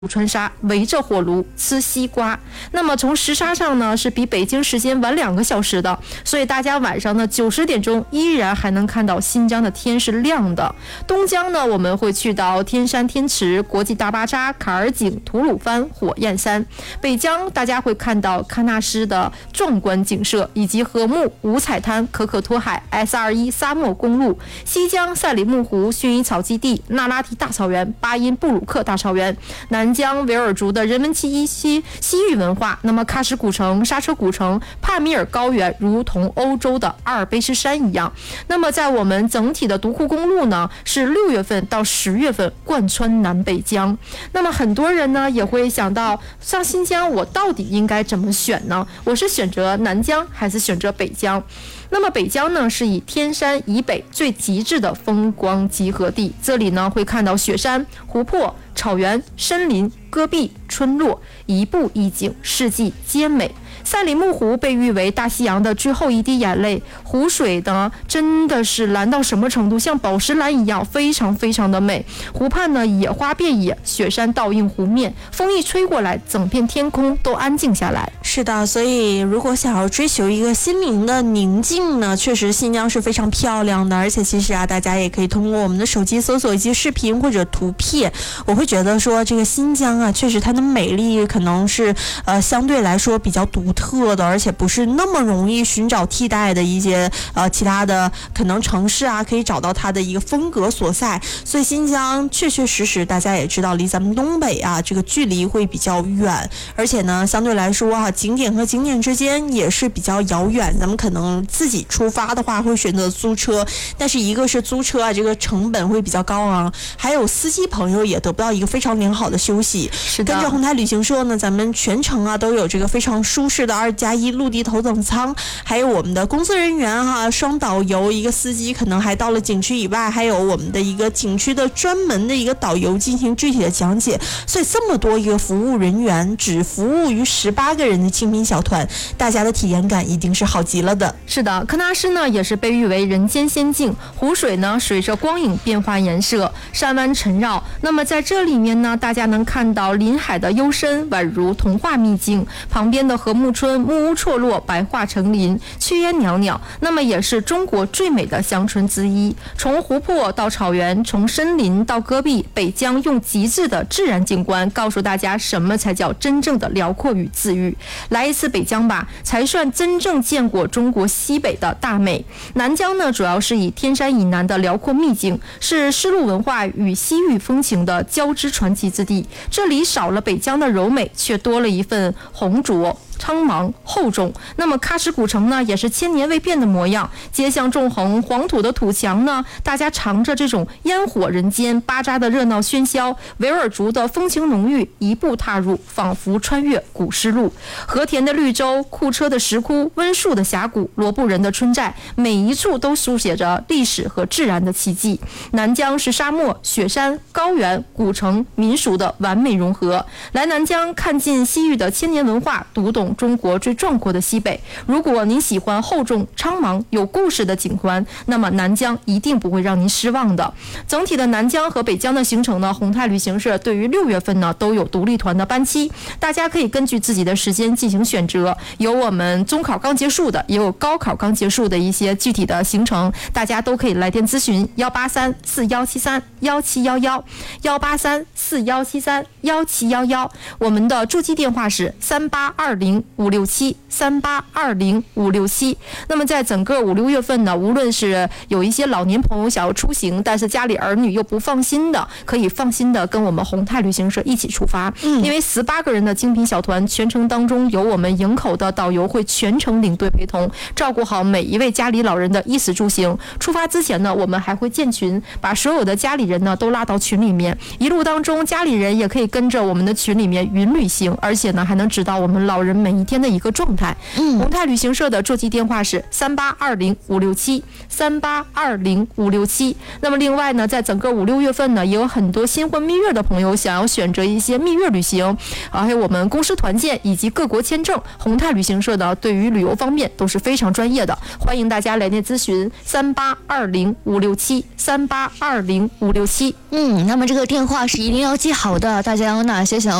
川沙，围着火炉吃西瓜。那么从时差上呢，是比北京时间晚2个小时的，所以大家晚上呢9、10点钟依然还能看到新疆的天是亮的。东疆呢，我们会去到天山、天池、国际大巴扎、卡尔井、吐鲁番、火焰山。北疆大家会看到喀纳什的壮观景色，以及禾木、五彩滩、可可托海、S21沙漠公路。西疆赛里木湖、薰衣草基地、那拉提大草原、巴音布鲁克大草原。南疆维尔族的人文气息、西域文化。那么喀什古城、刹车古城、帕米尔高原如同欧洲的阿尔卑斯山一样。那么在我们整体的独库公路呢，是6月份到10月份贯穿南北疆。那么很多人呢也会想到，上新疆我到底应该怎么选呢？我是选择南疆还是选择北疆？那么北疆呢，是以天山以北最极致的风光集合地，这里呢会看到雪山、湖泊、草原、森林、戈壁、村落，一步一景，四季皆美。赛里木湖被誉为大西洋的最后一滴眼泪，湖水呢真的是蓝到什么程度，像宝石蓝一样，非常非常的美。湖畔呢野花遍野，雪山倒映湖面，风一吹过来，整片天空都安静下来。 是的，所以如果想要追求一个心灵的宁静呢，确实新疆是非常漂亮的。而且其实啊，大家也可以通过我们的手机搜索一些视频或者图片，我会觉得说这个新疆啊，确实它的美丽可能是相对来说比较独特的，而且不是那么容易寻找替代的一些其他的可能城市啊，可以找到它的一个风格所在。所以新疆确确实实大家也知道，离咱们东北啊这个距离会比较远，而且呢相对来说啊，景点和景点之间也是比较遥远。咱们可能自己出发的话会选择租车，但是一个是租车啊，这个成本会比较高昂，还有司机朋友也得不到一个非常良好的休息。 是的， 跟着宏泰旅行社呢，咱们全程啊都有这个非常舒适的2+1陆地头等舱，还有我们的工作人员双导游，一个司机可能还到了景区以外，还有我们的一个景区的专门的一个导游进行具体的讲解。所以这么多一个服务人员只服务于18个人的精品小团，大家的体验感一定是好极了的。 是的，喀纳什呢也是被誉为人间仙境，湖水呢随着光影变化颜色，山湾缠绕。那么在这里面呢，大家能看到临海的幽深，宛如童话秘境，旁边的禾木村木屋错落，白桦成林，炊烟袅袅，那么也是中国最美的乡村之一。从湖泊到草原，从森林到戈壁，北疆用极致的自然景观告诉大家什么才叫真正的辽阔与治愈。来一次北疆吧，才算真正见过中国西北的大美。南疆呢，主要是以天山以南的辽阔秘境，是丝路文化与西域风情的交织传奇之地。这里少了北疆的柔美，却多了一份红浊、苍茫厚重。那么喀什古城呢，也是千年未变的模样，街巷纵横，黄土的土墙呢，大家尝着这种烟火人间，巴扎的热闹喧嚣，维尔族的风情浓郁，一步踏入，仿佛穿越古丝路。和田的绿洲，库车的石窟，温宿的峡谷，罗布人的村寨，每一处都书写着历史和自然的奇迹。南疆是沙漠、雪山、高原、古城、民俗的完美融合。来南疆看尽西域的千年文化，读懂中国最壮阔的西北。如果您喜欢厚重、苍茫、有故事的景观，那么南疆一定不会让您失望的。整体的南疆和北疆的行程呢，宏泰旅行社对于6月份呢都有独立团的班期，大家可以根据自己的时间进行选择。有我们中考刚结束的，也有高考刚结束的一些具体的行程，大家都可以来电咨询183-4173-1711，183-4173-1711。我们的驻机电话是3820-567，3820-567。那么在整个5、6月份呢，无论是有一些老年朋友想要出行，但是家里儿女又不放心的，可以放心的跟我们宏泰旅行社一起出发。因为18个人的精品小团，全程当中有我们营口的导游会全程领队陪同，照顾好每一位家里老人的衣食住行。出发之前呢，我们还会建群，把所有的家里人呢都拉到群里面，一路当中家里人也可以跟着我们的群里面云旅行，而且呢还能指导我们老人们每一天的一个状态。宏泰旅行社的座机电话是3820-567，3820-567。那么另外呢，在整个5、6月份呢，也有很多新婚蜜月的朋友想要选择一些蜜月旅行，还有我们公司团建以及各国签证，宏泰旅行社呢对于旅游方面都是非常专业的，欢迎大家来电咨询3820-567，3820-567。 那么这个电话是一定要记好的，大家有哪些想要